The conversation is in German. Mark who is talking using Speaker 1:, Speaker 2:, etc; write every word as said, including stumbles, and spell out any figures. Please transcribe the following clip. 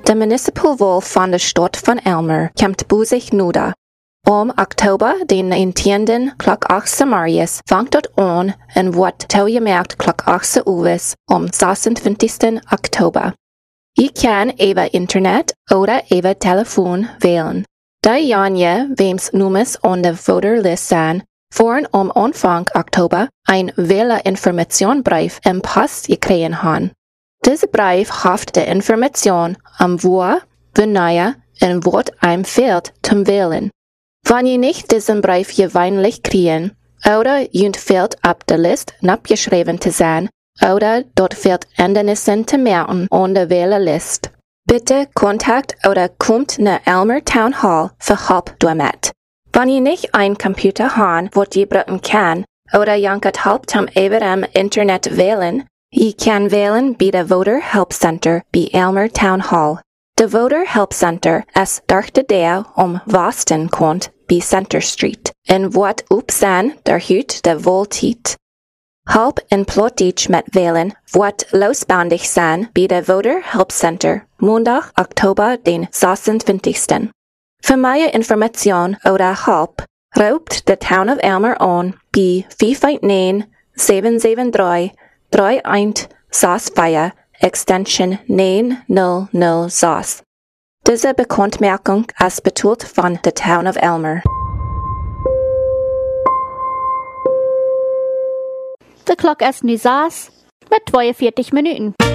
Speaker 1: De municipalwahl van de Stadt van Elmer komt boezig noda. Om oktober den negentiende klok acht morgens vangt dat aan en wordt toegemerkt klok acht uur om zesentwintigste oktober. Je kan over internet oder over telefoon wählen. Da je wems nummers on de voterlist zijn, voor om aanvang oktober een wählerinformationsbrief im Post gekregen han. Deze brief haft de information am waar, wanneer en wat einem fehlt zum Wählen. Wenn je nicht diesen Brief gewöhnlich kriegen, oder jünt fehlt ab der List abgeschrieben zu sein, oder dort fehlt Ändernissen zu merken an der Wählerlist. Bitte kontakt oder kommt na Elmer Town Hall für Help damit. Wenn je nicht ein Computer haben, wat je brauchen kann, oder jankert Help zum über am Internet wählen, je kann wählen bei der Voter Help Center bei Elmer Town Hall. De Voter Help Center is dachte der om Wasten kont bij Center Street en wordt op zijn der huut de voltiet. Help en plotig met wählen wordt losbandig zijn bij de Voter Help Center maandag oktober den zesentwintigste. Voor meer information oder help, roept de Town of Elmer aan bij vijf negen zeven zeven drie drie een zes vier Extension negen nul nul zes. Diese Bekanntmerkung ist betont von der Town of Elmer.
Speaker 2: De klok is nu zes met tweeënveertig minuten.